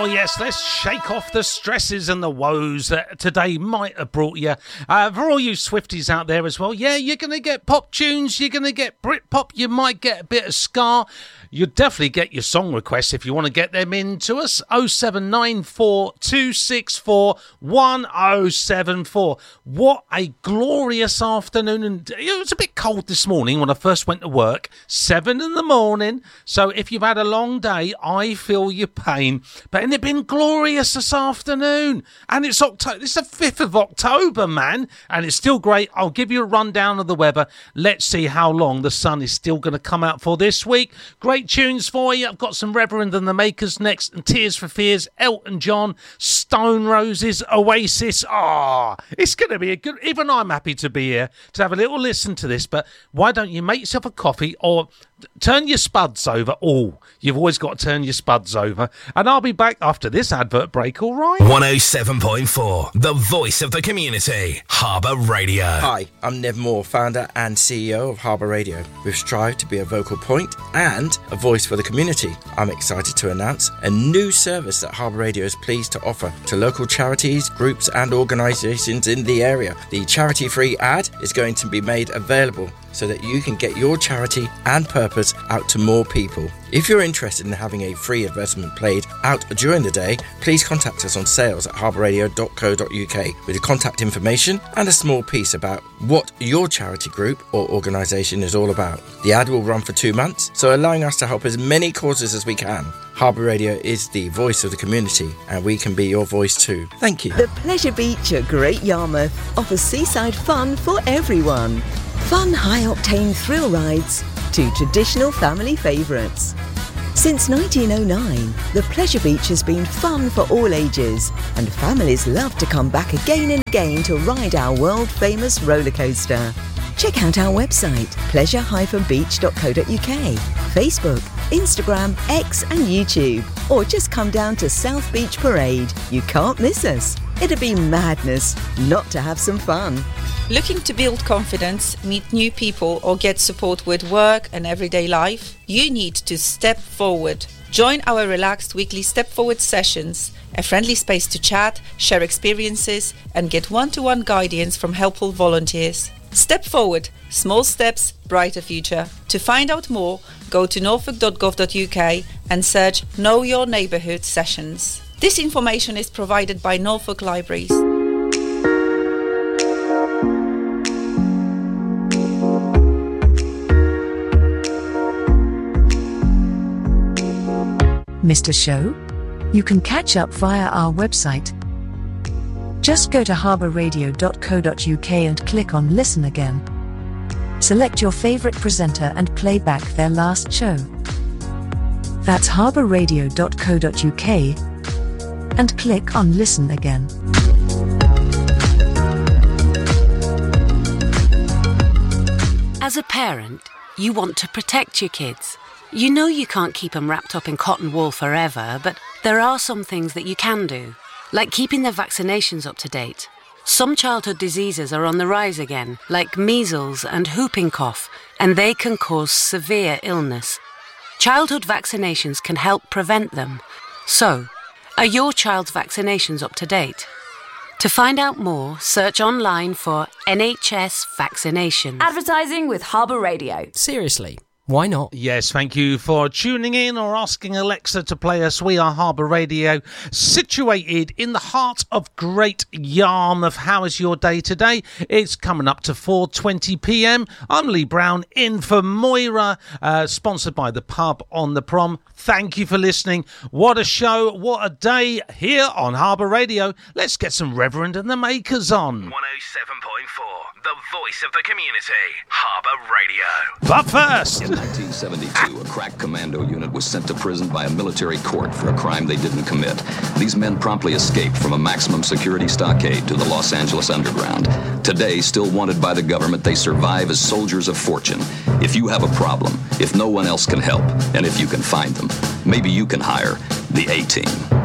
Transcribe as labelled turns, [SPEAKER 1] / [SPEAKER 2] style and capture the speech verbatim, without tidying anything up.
[SPEAKER 1] yes, let's shake off the stresses and the woes that today might have brought you. Uh, for all you Swifties out there as well, yeah, you're going to get pop tunes, you're going to get Britpop, you might get a bit of ska. You'll definitely get your song requests if you want to get them in to us. oh seven nine four, two six four, one oh seven four. What a glorious afternoon. And it was a bit cold this morning when I first went to work. Seven in the morning. So if you've had a long day, I feel your pain. But it's been glorious this afternoon. And it's October. It's the fifth of October, man. And it's still great. I'll give you a rundown of the weather. Let's see how long the sun is still going to come out for this week. Great tunes for you. I've got some Reverend and the Makers next, and Tears for Fears, Elton John, Stone Roses, Oasis. Ah, oh, it's going to be a good... Even I'm happy to be here to have a little listen to this, but why don't you make yourself a coffee or turn your spuds over? Oh, you've always got to turn your spuds over. And I'll be back after this advert break, all right?
[SPEAKER 2] one oh seven point four, the voice of the community, Harbour Radio.
[SPEAKER 3] Hi, I'm Nev Moore, founder and C E O of Harbour Radio. We've strived to be a vocal point and a voice for the community. I'm excited to announce a new service that Harbour Radio is pleased to offer to local charities, groups and organisations in the area. The charity-free ad is going to be made available so that you can get your charity and purpose out to more people. If you're interested in having a free advertisement played out during the day, please contact us on sales at harbour radio dot co dot uk with your contact information and a small piece about what your charity group or organisation is all about. The ad will run for two months, so allowing us to help as many causes as we can. Harbour Radio is the voice of the community, and we can be your voice too. Thank you.
[SPEAKER 4] The Pleasure Beach at Great Yarmouth offers seaside fun for everyone. Fun high-octane thrill rides to traditional family favourites. Since nineteen oh nine, the Pleasure Beach has been fun for all ages, and families love to come back again and again to ride our world-famous roller coaster. Check out our website, pleasure dash beach dot co dot uk, Facebook, Instagram, X and YouTube, or just come down to South Beach Parade. You can't miss us. It'd be madness not to have some fun.
[SPEAKER 5] Looking to build confidence, meet new people or get support with work and everyday life? You need to step forward. Join our relaxed weekly Step Forward sessions, a friendly space to chat, share experiences and get one-to-one guidance from helpful volunteers. Step Forward. Small steps, brighter future. To find out more, go to norfolk dot gov dot uk and search Know Your Neighbourhood sessions. This information is provided by Norfolk Libraries.
[SPEAKER 6] Missed a show? You can catch up via our website. Just go to harbour radio dot co dot uk and click on Listen Again. Select your favourite presenter and play back their last show. That's harbour radio dot co dot uk and click on Listen Again.
[SPEAKER 7] As a parent, you want to protect your kids. You know you can't keep them wrapped up in cotton wool forever, but there are some things that you can do, like keeping their vaccinations up to date. Some childhood diseases are on the rise again, like measles and whooping cough, and they can cause severe illness. Childhood vaccinations can help prevent them. So, are your child's vaccinations up to date? To find out more, search online for N H S vaccinations.
[SPEAKER 8] Advertising with Harbour Radio.
[SPEAKER 9] Seriously. Why not?
[SPEAKER 1] Yes, thank you for tuning in or asking Alexa to play us. We are Harbour Radio, situated in the heart of Great Yarmouth. How is your day today? It's coming up to four twenty p m. I'm Lee Brown, in for Moira, uh, sponsored by the Pub on the Prom. Thank you for listening. What a show, what a day here on Harbour Radio. Let's get some Reverend and the Makers on.
[SPEAKER 2] one oh seven point four, the voice of the community, Harbour Radio.
[SPEAKER 1] But first...
[SPEAKER 10] In nineteen seventy-two, a crack commando unit was sent to prison by a military court for a crime they didn't commit. These men promptly escaped from a maximum security stockade to the Los Angeles underground. Today, still wanted by the government, they survive as soldiers of fortune. If you have a problem, if no one else can help, and if you can find them, maybe you can hire the A-Team.